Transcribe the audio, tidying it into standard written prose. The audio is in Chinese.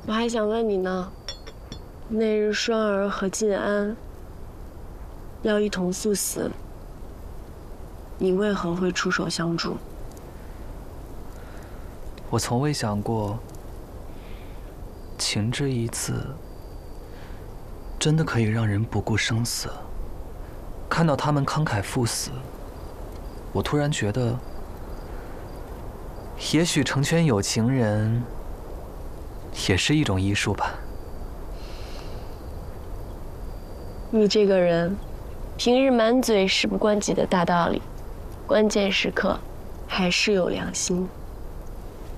我还想问你呢，那日双儿和晋安要一同速死，你为何会出手相助？ 我从未想过，情这一字，真的可以让人不顾生死。看到他们慷慨赴死，我突然觉得，也许成全有情人，也是一种艺术吧。 你这个人，平日满嘴事不关己的大道理，关键时刻还是有良心。